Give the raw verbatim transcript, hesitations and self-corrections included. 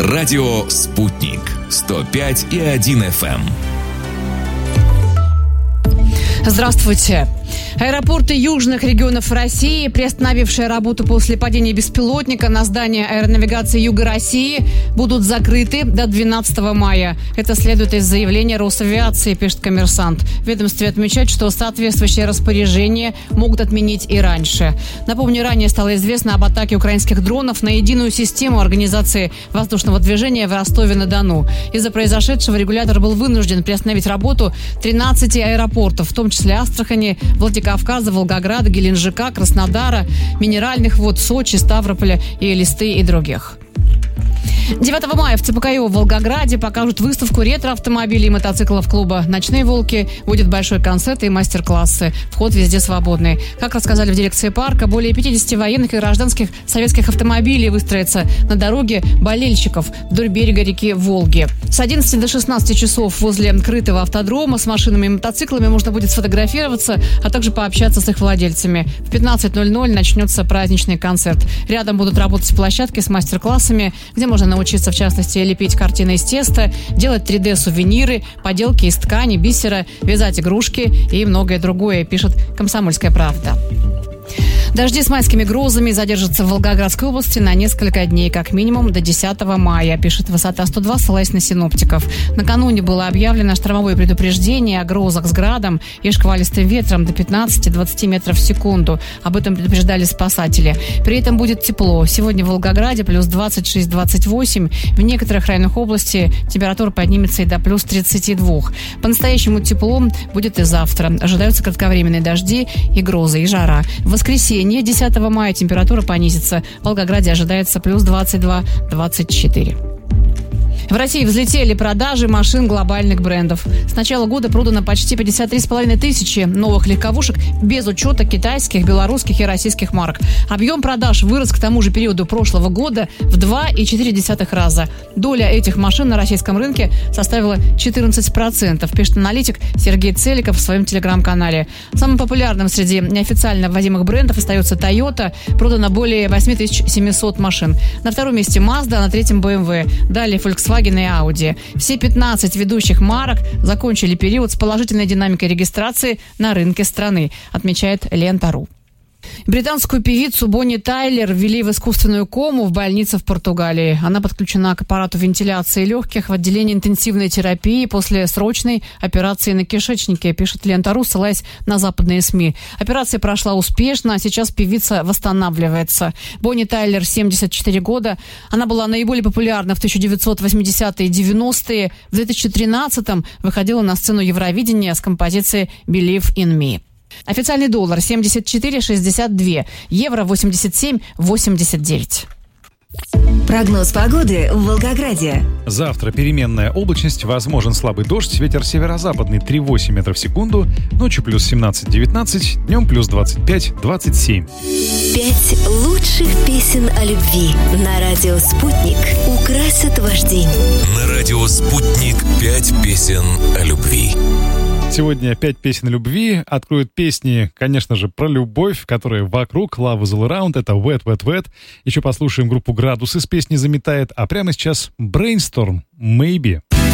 Радио «Спутник» сто пять и один эф эм. Здравствуйте. Аэропорты южных регионов России, приостановившие работу после падения беспилотника на здание аэронавигации Юга России, будут закрыты до двенадцатого мая. Это следует из заявления Росавиации, пишет «Коммерсант». В ведомстве отмечают, что соответствующие распоряжения могут отменить и раньше. Напомню, ранее стало известно об атаке украинских дронов на единую систему организации воздушного движения в Ростове-на-Дону. Из-за произошедшего регулятор был вынужден приостановить работу тринадцати аэропортов, в том числе Астрахани, Владикавказа, Волгограда, Геленджика, Краснодара, Минеральных вод, Сочи, Ставрополя и Элисты и других. девятого мая в ЦПКО в Волгограде покажут выставку ретро-автомобилей и мотоциклов клуба «Ночные волки». Будет большой концерт и мастер-классы. Вход везде свободный. Как рассказали в дирекции парка, более пятидесяти военных и гражданских советских автомобилей выстроятся на дороге болельщиков вдоль берега реки Волги. С одиннадцати до шестнадцати часов возле крытого автодрома с машинами и мотоциклами можно будет сфотографироваться, а также пообщаться с их владельцами. В пятнадцать ноль ноль начнется праздничный концерт. Рядом будут работать площадки с мастер-классами, где можно научиться, в частности, лепить картины из теста, делать три дэ-сувениры, поделки из ткани, бисера, вязать игрушки и многое другое, пишет «Комсомольская правда». Дожди с майскими грозами задержатся в Волгоградской области на несколько дней, как минимум до десятого мая, пишет «Высота сто два», ссылаясь на синоптиков. Накануне было объявлено штормовое предупреждение о грозах с градом и шквалистым ветром до пятнадцати-двадцати метров в секунду. Об этом предупреждали спасатели. При этом будет тепло. Сегодня в Волгограде плюс двадцать шесть - двадцать восемь. В некоторых районах области температура поднимется и до плюс тридцати двух. По-настоящему тепло будет и завтра. Ожидаются кратковременные дожди и грозы, и жара. В воскресенье десятого мая температура понизится. В Волгограде ожидается плюс двадцать два - двадцать четыре. В России взлетели продажи машин глобальных брендов. С начала года продано почти пятьдесят три с половиной тысячи новых легковушек без учета китайских, белорусских и российских марок. Объем продаж вырос к тому же периоду прошлого года в два и четыре десятых раза. Доля этих машин на российском рынке составила четырнадцать процентов, пишет аналитик Сергей Целиков в своем телеграм-канале. Самым популярным среди неофициально вводимых брендов остается Toyota. Продано более восемь тысяч семисот машин. На втором месте Mazda, на третьем бэ эм вэ. Далее Volkswagen и Audi. Все пятнадцать ведущих марок закончили период с положительной динамикой регистрации на рынке страны, отмечает Лента.ру. Британскую певицу Бонни Тайлер ввели в искусственную кому в больнице в Португалии. Она подключена к аппарату вентиляции легких в отделении интенсивной терапии после срочной операции на кишечнике, пишет Лента.ру, ссылаясь на западные СМИ. Операция прошла успешно, а сейчас певица восстанавливается. Бонни Тайлер, семьдесят четыре года. Она была наиболее популярна в тысяча девятьсот восьмидесятые и девяностые. В две тысячи тринадцатом выходила на сцену Евровидения с композицией «Believe in Me». Официальный доллар семьдесят четыре шестьдесят два, евро восемьдесят семь восемьдесят девять. Прогноз погоды в Волгограде. Завтра переменная облачность, возможен слабый дождь, ветер северо-западный три - восемь метров в секунду, ночью плюс семнадцать - девятнадцать, днем плюс двадцать пять - двадцать семь. Пять лучших песен о любви на радио «Спутник» украсят ваш день. На радио «Спутник» пять песен о любви. Сегодня пять песен любви. Откроют песни, конечно же, про любовь, которые вокруг. Love is all around. Это Wet, Wet, Wet. Еще послушаем группу «Градусы» с песней «Заметает». А прямо сейчас Brainstorm, Maybe.